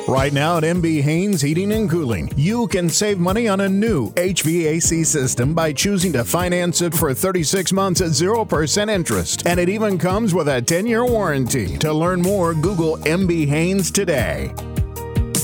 Right now at MB Haynes Heating and Cooling, you can save money on a new HVAC system by choosing to finance it for 36 months at 0% interest. And it even comes with a 10-year warranty. To learn more, Google MB Haynes today.